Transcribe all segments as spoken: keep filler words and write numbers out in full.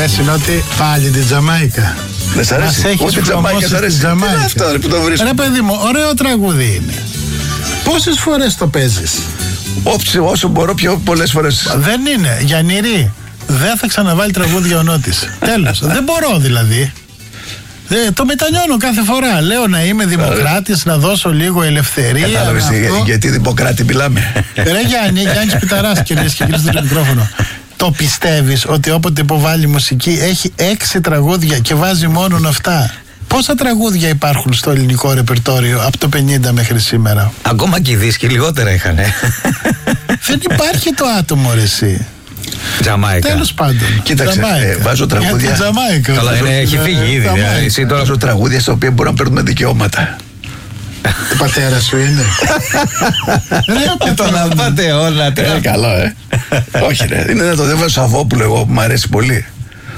αρέσει ότι πάλι την Τζαμάικα. Δεν σ' αρέσει? Μας έχεις Τζαμάικα, σ' αρέσει? Τι είναι αυτό ρε, που το βρίσκω? Ρε παιδί μου, ωραίο τραγούδι είναι. Πόσες φορές το παίζεις? Όψε, όσο μπορώ, πιο πολλές φορές. Δεν είναι, Γιαννηρή. Δεν θα ξαναβάλει τραγούδια ο Νότης. Τέλος, δεν μπορώ δηλαδή. Ε, το μετανιώνω κάθε φορά. Λέω να είμαι δημοκράτης, να δώσω λίγο ελευθερία. Κατάλαβες αυτό... γιατί δημοκράτη μιλάμε. Ρε Γιάννη, Γιάννης Πιταράς, κυρίες και κύριοι, στο μικρόφωνο. Το πιστεύεις ότι όποτε υποβάλλει μουσική έχει έξι τραγούδια και βάζει μόνον αυτά? Πόσα τραγούδια υπάρχουν στο ελληνικό ρεπερτόριο από το πενήντα μέχρι σήμερα? Ακόμα και οι δίσκοι λιγότερα είχαν. Δεν υπάρχει το άτομο ρε εσύ. Τζαμάικα. Τέλος πάντων. Κοίταξε, ε, βάζω τραγούδια. Για την Τζαμάικα. Καλά, είναι, έχει φύγει ήδη. Εσύ τώρα βάζω τραγούδια στα οποία μπορούν να παίρνουμε δικαιώματα. Ο πατέρα σου είναι. Ρε, τον απάτε όλα. Ε, καλό, ε. Όχι, ρε. Είναι να το δεν βάζω Σαββόπουλο εγώ που μου αρέσει πολύ.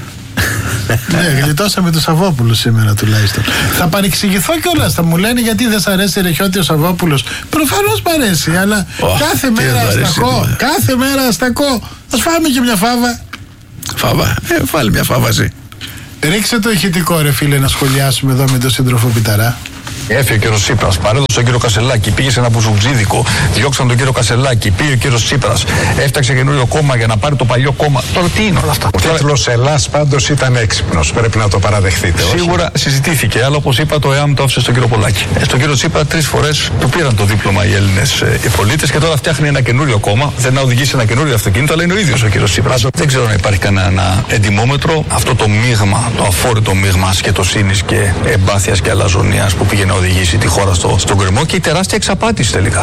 Ναι, γλιτώσαμε του Σαββόπουλου σήμερα τουλάχιστον. Θα παρεξηγηθώ κιόλας. Θα μου λένε γιατί δεν σ' αρέσει ρε Χιώτη ο Σαββόπουλος. Προφανώς μ' αρέσει, αλλά oh, κάθε μέρα αστακώ. Κάθε μέρα αστακώ. Ας φάμε και μια φάβα. Φάβα, ε, φάλει μια φάβα εσύ. Ρίξε το ηχητικό ρε φίλε να σχολιάσουμε εδώ με τον σύντροφο Πιταρά. Έφυγε ο κύριος Τσίπρας, παρέδωσε τον κύριο Κασελάκη, πήγε σε ένα μπουζουτζίδικο, διώξαν τον κύριο Κασελάκη, πήγε ο κύριος Τσίπρας, έφτιαξε καινούριο κόμμα για να πάρει το παλιό κόμμα. Τώρα τι είναι όλα αυτά? Ο τίτλος Ελλάς πάντως ήταν έξυπνος, πρέπει να το παραδεχτείτε. Σίγουρα όχι? Συζητήθηκε, αλλά όπως είπα, το ΕΑΜ το άφησε στον κύριο Πολάκη. Ε, στον κύριο Τσίπρα τρεις φορές του πήραν το δίπλωμα οι Έλληνες ε, οι πολίτες και τώρα φτιάχνει ένα καινούριο κόμμα. Δεν να οδηγήσει ένα καινούριο αυτοκίνητο, αλλά είναι ο ίδιος ο κύριος Τσίπρας. Δεν ξέρω αν υπάρχει κανένα εντιμόμετρο. Αυτό το μείγμα, το αφόρητο μείγμα σκετοσύνης και εμπάθειας και αλαζονίας που πήγε να οδηγήσει τη χώρα στο, στον κρεμό και η τεράστια εξαπάτηση τελικά.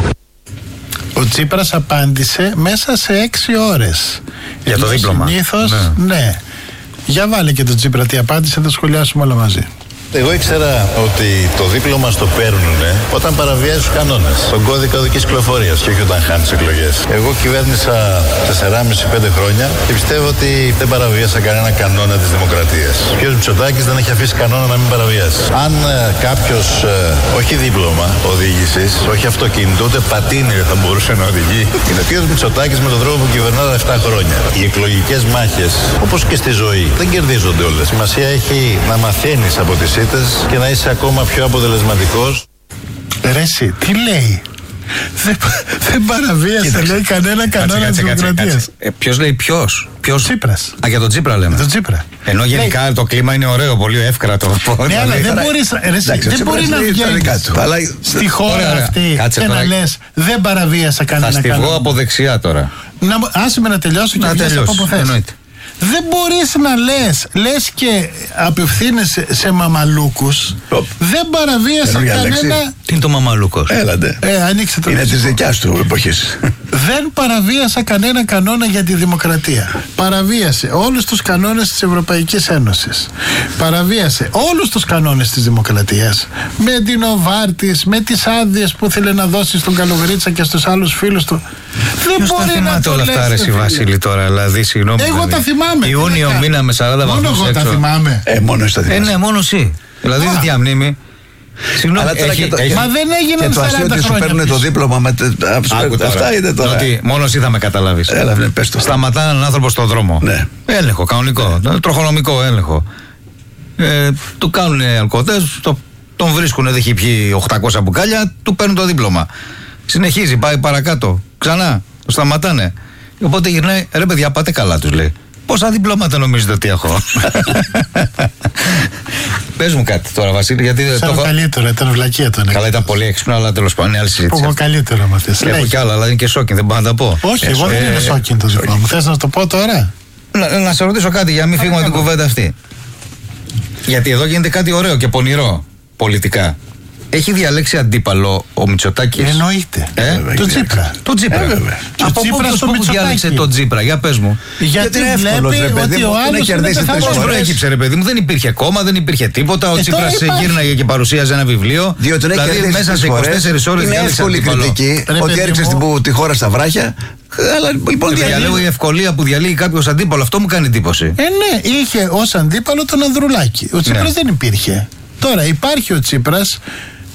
Ο Τσίπρας απάντησε μέσα σε έξι ώρες. Για το δίπλωμα. Συνήθως, ναι. ναι. Για βάλε και τον Τσίπρα τι απάντησε, θα σχολιάσουμε όλα μαζί. Εγώ ήξερα ότι το δίπλωμα στο παίρνουν όταν παραβιάζει τους κανόνες, τον κώδικα οδικής κυκλοφορίας και όχι όταν χάνεις εκλογές. Εγώ κυβέρνησα τεσσεράμισι με πέντε χρόνια και πιστεύω ότι δεν παραβίασα κανένα κανόνα της δημοκρατίας. Ο κ. Μητσοτάκης δεν έχει αφήσει κανόνα να μην παραβιάσει. Αν ε, κάποιος ε, όχι δίπλωμα οδήγησης, όχι αυτοκίνητο, ούτε πατίνι δεν θα μπορούσε να οδηγεί, είναι ο κ. Μητσοτάκης με τον τρόπο που κυβερνά τα επτά χρόνια. Οι εκλογικές μάχες, όπως και στη ζωή, δεν κερδίζονται όλες. Σημασία έχει να μαθαίνεις από τις και να είσαι ακόμα πιο αποτελεσματικός. Ρε εσύ, τι λέει? Δεν, δεν παραβίασε, λέει, κανένα κανόνα της δημοκρατίας. Ε, ποιος λέει ποιος? Ποιος? Τσίπρας. Α, για τον Τσίπρα λέμε. Τον Τσίπρα. Ενώ γενικά λέει, το κλίμα είναι ωραίο, πολύ εύκρατο. Ναι, αλλά δεν μπορείς, ρε, εσύ, δεν μπορεί να βγαίνεις στη χώρα αυτή και να λες δεν παραβίασα κανένα κανόνα. Θα στη βγω από δεξιά τώρα. Άσε με να τελειώσω και να βγεις από όπου θες. Δεν μπορείς να λες, λες και απευθύνεσαι σε μαμαλούκους. Oh. Δεν παραβίασα κανένα. Τι είναι το μαμαλούκος? Έλατε. Ε, ανοίξτε το. Είναι της δικιάς του εποχής. Δεν παραβίασα κανένα κανόνα για τη δημοκρατία. Παραβίασε όλους τους κανόνες της Ευρωπαϊκής Ένωσης. Παραβίασε όλους τους κανόνες της δημοκρατίας. Με την Οβάρτης, με τις άδειες που ήθελε να δώσει στον Καλογρίτσα και στους άλλους φίλους του. Δεν ποιος μπορεί να το όλα αυτά, ρε Βασίλη, τώρα, δηλαδή, συγγνώμη. Εγώ δηλαδή, τα θυμάμαι. Ιούνιο μήνα με σαράντα βαθμούς έξω. Μόνο εγώ τα θυμάμαι. Ε, μόνο εσύ τα θυμάσαι. Ε, ναι, μόνο εσύ. Δηλαδή, δεν διαμνήμη. Συγγνώμη, έχει, το, έχει, μα δεν έγινε σαράντα χρόνια. Και σου παίρνουν το δίπλωμα με. Αυτά είναι τώρα. Ότι μόνο εσύ θα με καταλάβεις. Έλα, ναι, πες το. Σταματάνε έναν άνθρωπο στον δρόμο. Ναι. Έλεγχο, κανονικό. Τροχονομικό έλεγχο. Ε, του κάνουν αλκοτές, το, τον βρίσκουν, δεν έχει πιει οκτακόσια μπουκάλια, του παίρνουν το δίπλωμα. Συνεχίζει, πάει παρακάτω. Ξανά, το σταματάνε. Οπότε γυρνάει, ρε παιδιά, πάτε καλά, τους λέει. Πόσα διπλώματα νομίζετε ότι έχω? Πες μου κάτι τώρα, Βασίλη, γιατί. Ήταν το καλύτερο, ήταν βλακία το. Καλά, ήταν πολύ έξυπνο, αλλά τέλος πάντων είναι άλλη συζήτηση. Έχω καλύτερο με αυτές. Έχω κι άλλα, αλλά είναι και σόκιν, δεν μπορώ να τα πω. Όχι, εγώ δεν είναι σόκιν το ζήτημα μου. Θες να το πω τώρα? Να, να σε ρωτήσω κάτι για να μην φύγουμε την κουβέντα αυτή. Γιατί εδώ γίνεται κάτι ωραίο και πονηρό πολιτικά. Έχει διαλέξει αντίπαλο ο Μητσοτάκης? Εννοείται. Ε? Το Τσίπρα. Το Τσίπρα. Ε, από πού διάλεξε τον Τσίπρα, για πες μου. Γιατί βλέπει ότι ο άλλος είναι πεθαμένος. Πώς προέκυψε, ρε παιδί μου? Δεν υπήρχε κόμμα, δεν υπήρχε τίποτα. Ο ε, Τσίπρας γύρναγε και παρουσίαζε ένα βιβλίο. Διότι δηλαδή μέσα σε είκοσι τέσσερις ώρες διάλεξε αντίπαλο. Είναι εύκολη κριτική ότι έριξε τη χώρα στα βράχια. Αλλά λοιπόν διαλέγω η ευκολία που διαλύει κάποιος αντίπαλο. Αυτό μου κάνει εντύπωση. Ε, ναι, είχε ως αντίπαλο τον Ανδρουλάκη. Ο Τσίπρας δεν υπήρχε. Τώρα υπάρχει ο Τσίπρας.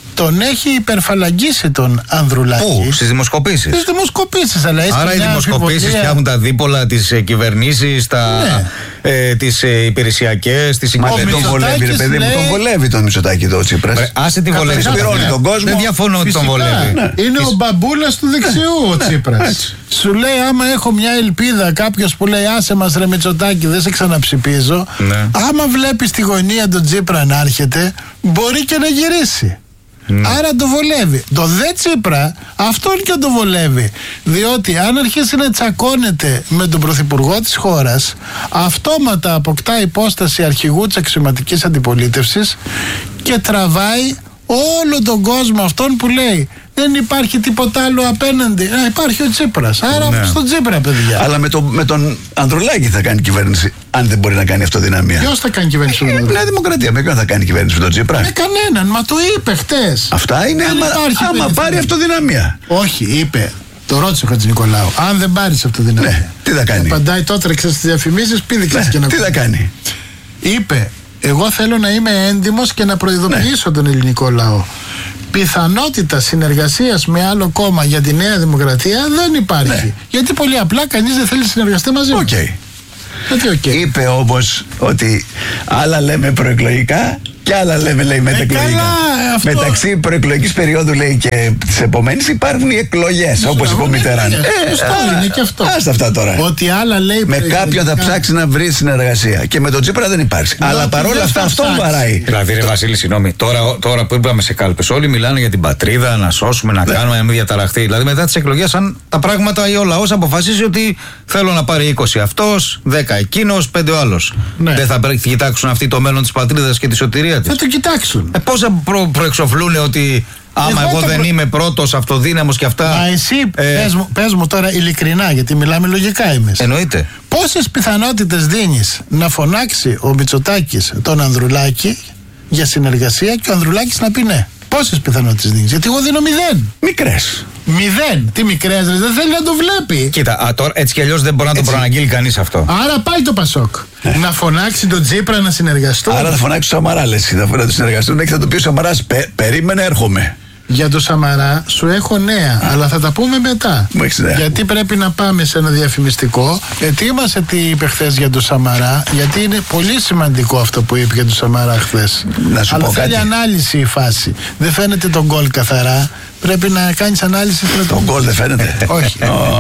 τον έχει υπερφαλαγγίσει τον Ανδρουλάκη. Πού, στις δημοσκοπήσεις. Στις δημοσκοπήσεις, αλλά έτσι. Άρα οι δημοσκοπήσεις φτιάχνουν τα δίπολα, τις ε, κυβερνήσεις, τα, ναι. ε, τις ε, υπηρεσιακές, τις συγκυβερνήσεις. Τον βολεύει, ρε παιδί μου, τον βολεύει τον Μητσοτάκη εδώ ο Τσίπρας. Άσε τη βολεύει. Σπυρώνει τον κόσμο. Δεν διαφωνώ ότι τον βολεύει. Ναι. Είναι Φυσ... ο μπαμπούλας του δεξιού ο Τσίπρας. Σου λέει, άμα έχω μια ελπίδα, κάποιος που λέει άσε μας ρε Μητσοτάκη, δεν σε ξαναψηπίζω. Ναι. Άμα βλέπεις τη γωνία τον Τσίπρα να έρχεται, μπορεί και να γυρίσει. Mm. Άρα το βολεύει. Το δε Τσίπρα αυτόν και το βολεύει. Διότι αν αρχίσει να τσακώνεται με τον πρωθυπουργό της χώρας, αυτόματα αποκτά υπόσταση αρχηγού της αξιωματικής αντιπολίτευσης και τραβάει όλο τον κόσμο αυτόν που λέει δεν υπάρχει τίποτα άλλο απέναντι. Α, υπάρχει ο Τσίπρας. Άρα ναι. στον Τσίπρα, παιδιά. Αλλά με, το, με τον Ανδρουλάκη θα κάνει κυβέρνηση, αν δεν μπορεί να κάνει αυτοδυναμία. Ποιος θα κάνει κυβέρνηση με τον Ανδρουλάκη? Η Νέα Δημοκρατία. Με ποιον θα κάνει κυβέρνηση με τον Τσίπρα? Με κανέναν, μα το είπε χτες. Αυτά είναι άμα, άμα πάρει αυτοδυναμία. Όχι, είπε. Το ρώτησε ο Χατζηνικολάου. Αν δεν πάρει αυτοδυναμία. Ναι, τι θα κάνει? Απαντάει τότε στις διαφημίσεις, πήδηξε ναι, και να τι θα κάνει? Είπε, εγώ θέλω να είμαι έντιμος και να προειδοποιήσω ναι. τον ελληνικό λαό. Πιθανότητα συνεργασίας με άλλο κόμμα για τη Νέα Δημοκρατία δεν υπάρχει. Ναι. Γιατί πολύ απλά κανείς δεν θέλει να συνεργαστεί μαζί μου. Okay. Okay. Είπε όμως ότι άλλα λέμε προεκλογικά και άλλα λέμε λέει μετεκλογικά. Ε, αυτό... Μεταξύ προεκλογικής περίοδου λέει και της επομένης υπάρχουν οι εκλογές, όπως είπε ο Μητεράν. Σωστό είναι και αυτό. Άστα αυτά τώρα. Ότι άλλα λέει με κάποιον θα ψάξει να βρει συνεργασία. Και με τον Τσίπρα δεν υπάρχει. Λό, αλλά παρόλα αυτά αυτό βαράει. Δηλαδή, ρε Βασίλη, συγγνώμη, τώρα, τώρα που είπαμε σε κάλπες, όλοι μιλάνε για την πατρίδα, να σώσουμε, να ναι. κάνουμε, να μην διαταραχθεί. Δηλαδή, μετά τις εκλογές, αν τα πράγματα ή ο λαός αποφασίσει ότι θέλω να πάρει είκοσι αυτός, δέκα εκείνος, πέντε ο άλλος. Ναι. Δεν θα κοιτάξουν αυτοί το μέλλον της πατρίδας και τη σωτηρία. Θα το κοιτάξουν. Ε, πώς θα προ, προεξοφλούν ότι άμα εγώ, εγώ δεν προ... είμαι πρώτος αυτοδύναμος και αυτά. Μα εσύ ε... πες, μου, πες μου τώρα ειλικρινά, γιατί μιλάμε λογικά εμείς. Εννοείται. Πόσες πιθανότητες δίνεις να φωνάξει ο Μητσοτάκης τον Ανδρουλάκη για συνεργασία και ο Ανδρουλάκης να πει ναι? Πόσες πιθανότητες δίνεις? Γιατί εγώ δίνω μηδέν. Μικρές. Μηδέν. Τι μικρές, δεν θέλει να το βλέπει. Κοίτα, α, τώρα, έτσι κι αλλιώς δεν μπορεί να το προαναγγείλει κανείς αυτό. Άρα πάει το Πασόκ. Να φωνάξει τον Τσίπρα να συνεργαστούν. Άρα θα φωνάξει ο Σαμαρά, λες, θα το συνεργαστούν και θα του πει ο Σαμαράς, πε, περίμενε, έρχομαι. Για το Σαμαρά σου έχω νέα, αλλά θα τα πούμε μετά. Γιατί πρέπει να πάμε σε ένα διαφημιστικό. Ετοίμασε τι είπε χθες για το Σαμαρά, γιατί είναι πολύ σημαντικό αυτό που είπε για το Σαμαρά χθες. Να σου αλλά πω θέλει κάτι. ανάλυση η φάση. Δεν φαίνεται τον γκολ καθαρά. Πρέπει να κάνεις ανάλυση. Το γκολ δεν φαίνεται. Όχι.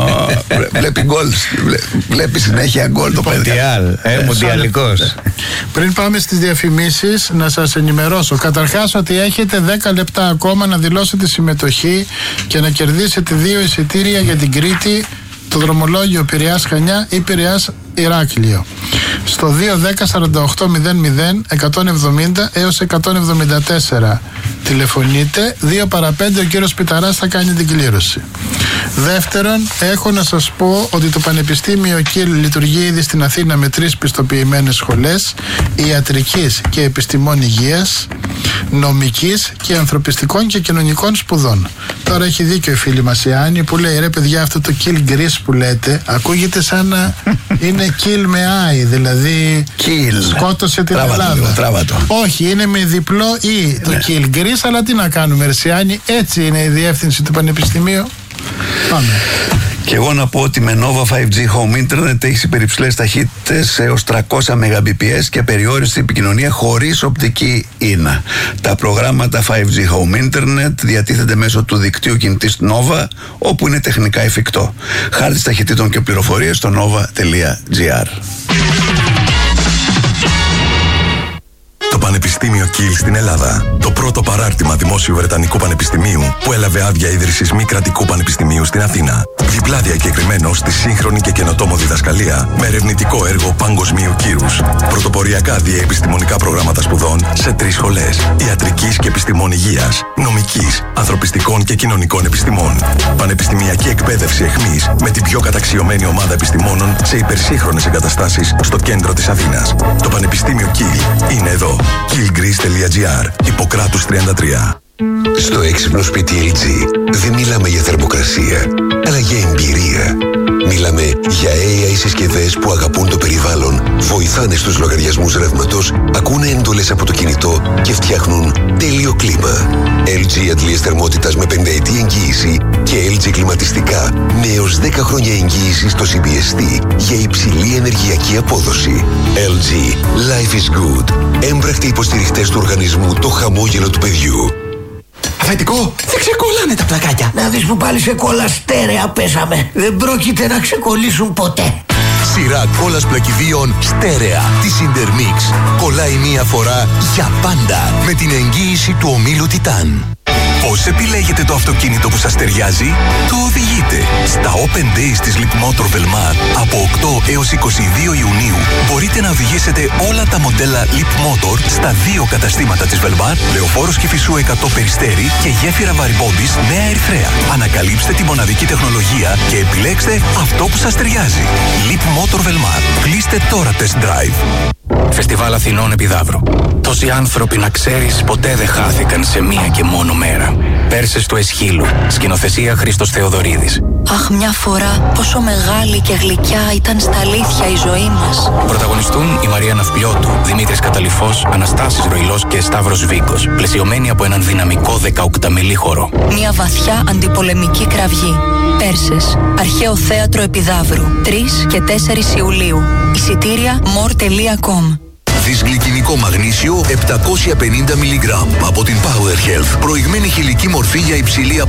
Βλέπει γκολ. Βλέπει συνέχεια γκολ το παιδί. Μουντιαλικός. Πριν πάμε στις διαφημίσεις, να σας ενημερώσω. Καταρχάς ότι έχετε δέκα λεπτά ακόμα να δηλώσετε συμμετοχή και να κερδίσετε δύο εισιτήρια για την Κρήτη, το δρομολόγιο Πειραιάς Χανιά ή Πειραιάς Ηράκλειο. Στο δύο δέκα σαράντα οκτώ μηδέν μηδέν εκατόν εβδομήντα έως εκατόν εβδομήντα τέσσερα τηλεφωνείτε. Δύο παρά πέντε ο κύριος Πιταράς θα κάνει την κλήρωση. Δεύτερον, έχω να σας πω ότι το Πανεπιστήμιο Κιλ λειτουργεί ήδη στην Αθήνα με τρεις πιστοποιημένες σχολές ιατρικής και επιστημών υγείας, νομικής και ανθρωπιστικών και κοινωνικών σπουδών. Τώρα έχει δίκιο η φίλη μας η Άννη που λέει, ρε παιδιά, αυτό το Κιλ γκρίς που λέτε ακούγεται σαν να είναι Κιλ με άι, δηλαδή Kill. σκότωσε την τράβα Ελλάδα. Το, τράβα το. Όχι, είναι με διπλό ή το Κιλ γκρίς, αλλά τι να κάνουμε Ρεσιάνη, έτσι είναι η διεύθυνση του Πανεπιστημίου. Πάμε. Και εγώ να πω ότι με Nova φάιβ τζι Home Internet έχει υπερυψηλές ταχύτητες έως τριακόσια μεγαμπιπιες και περιόριστη επικοινωνία χωρίς οπτική ίνα. Τα προγράμματα φάιβ τζι Home Internet διατίθενται μέσω του δικτύου κινητής Nova, όπου είναι τεχνικά εφικτό. Χάρτης ταχυτήτων και πληροφορίες στο nova τελεία gr. Το Πανεπιστήμιο Κιλ στην Ελλάδα. Το πρώτο παράρτημα δημόσιου Βρετανικού Πανεπιστημίου που έλαβε άδεια ίδρυσης μη κρατικού πανεπιστημίου στην Αθήνα. Διπλά διακεκριμένο στη σύγχρονη και καινοτόμο διδασκαλία με ερευνητικό έργο παγκοσμίου κύρους. Πρωτοποριακά διαεπιστημονικά προγράμματα σπουδών σε τρεις σχολές. Ιατρικής και επιστημών υγείας, νομικής, ανθρωπιστικών και κοινωνικών επιστημών. Πανεπιστημιακή εκπαίδευση εχμής με την πιο καταξιωμένη ομάδα επιστημόνων σε υπερσύγχρονες εγκαταστάσεις στο κέντρο της Αθήνας. Το Πανεπιστήμιο Κιλ είναι εδώ. κιλ γκρις τελεία gr, Ιπποκράτους τριάντα τρία. Στο έξυπνο σπίτι ελ τζι δεν μιλάμε για θερμοκρασία, αλλά για εμπειρία. Μιλάμε για έι άι συσκευές που αγαπούν το περιβάλλον, βοηθάνε βοηθάνε στους λογαριασμούς ρεύματος, ακούνε εντολές από το κινητό και φτιάχνουν τέλειο κλίμα. ελ τζι αντλίες θερμότητας με πενταετή εγγύηση και ελ τζι κλιματιστικά με έως δέκα χρόνια εγγύηση στο σι μπι ες τι για υψηλή ενεργειακή απόδοση. ελ τζι. Life is good. Έμπρακτοι υποστηριχτές του οργανισμού Το Χαμόγελο του Παιδιού. Αφεντικό, δεν ξεκολλάνε τα πλακάκια. Να δεις που πάλι σε κόλλα στέρεα πέσαμε. Δεν πρόκειται να ξεκολλήσουν ποτέ. Σειρά κόλλας πλακιδίων στέρεα της Intermix. Κολλάει μία φορά για πάντα με την εγγύηση του ομίλου Titan. Πώς επιλέγετε το αυτοκίνητο που σας ταιριάζει? Το οδηγείτε. Στα Open Days της Leapmotor Velmar από οκτώ έως είκοσι δύο Ιουνίου μπορείτε να οδηγήσετε όλα τα μοντέλα Leapmotor στα δύο καταστήματα της Velmar, Λεωφόρος Κηφισού εκατό Περιστέρι και γέφυρα Βαρυμπόμπης Νέα Ερυθρέα. Ανακαλύψτε τη μοναδική τεχνολογία και επιλέξτε αυτό που σας ταιριάζει. Leapmotor Velmar. Κλείστε τώρα test drive. Φεστιβάλ Αθηνών Επιδαύρου. Τόσοι άνθρωποι, να ξέρεις, ποτέ δεν χάθηκαν σε μία και μόνο μέρα. Πέρσες του Εσχύλου. Σκηνοθεσία Χρήστος Θεοδωρίδης. Αχ, μια φορά πόσο μεγάλη και γλυκιά ήταν στα αλήθεια η ζωή μας. Πρωταγωνιστούν η Μαρία Ναυπλιώτου, Δημήτρης Καταλυφός, Αναστάσης Ροϊλός και Σταύρος Βίκος. Πλαισιωμένοι από έναν δυναμικό δεκαοκταμιλή χορό. Μια βαθιά αντιπολεμική κραυγή. Πέρσες. Αρχαίο Θέατρο Επιδαύρου. τρεις και τέσσερις Ιουλίου. Εισιτήρια more τελεία com. Δυσγλυκινικό μαγνήσιο επτακόσια πενήντα μιλιγκράμμ από την Power Health. Προηγμένη χηλική μορφή για υψηλή απόδοση.